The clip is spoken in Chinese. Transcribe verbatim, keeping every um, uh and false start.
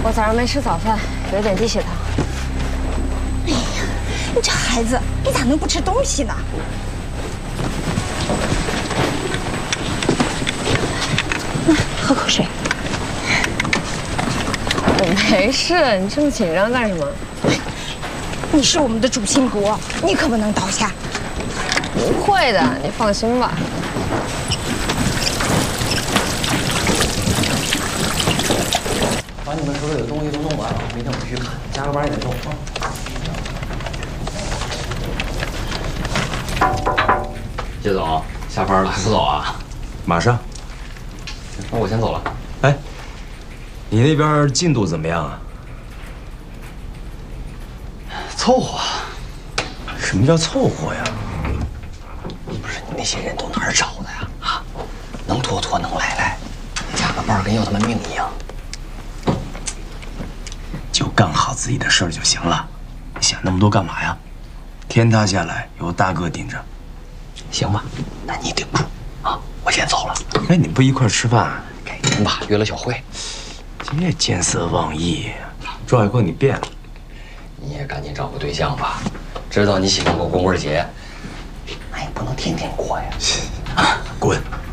我早上没吃早饭，有点低血糖。 哎呀，你这孩子，你咋能不吃东西呢？那喝口水。 我没事，你这么紧张干什么？ 你是我们的主心骨，你可不能倒下。 不会的，你放心吧。 把你们手里的东西都弄完了，明天我去看，加个班也得弄啊。谢总，下班了还不走啊？ 马上。 那我先走了。 哎，你那边进度怎么样啊？ 凑合。 什么叫凑合呀？ 不是你那些人都哪儿找的呀？啊，能拖拖，能来来，加个班跟要他们命一样。 就干好自己的事儿就行了，你想那么多干嘛呀？天塌下来有大哥顶着， 行吧？那你顶住啊！我先走了。 哎，你不一块儿吃饭？ 改天吧，约了小慧。 这见色忘义，赵以后你变了。 你也赶紧找个对象吧，知道你喜欢过光棍节，那也不能天天过呀。 啊，滚！